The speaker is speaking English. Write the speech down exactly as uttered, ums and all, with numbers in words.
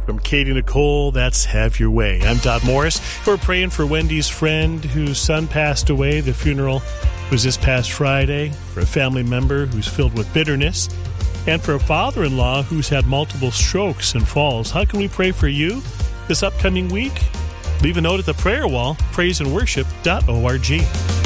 From Katie Nicole, that's Have Your Way. I'm Todd Morris. We're praying for Wendy's friend whose son passed away. The funeral was this past Friday, for a family member who's filled with bitterness, and for a father-in-law who's had multiple strokes and falls. How can we pray for you this upcoming week? Leave a note at the prayer wall, praise and worship dot org.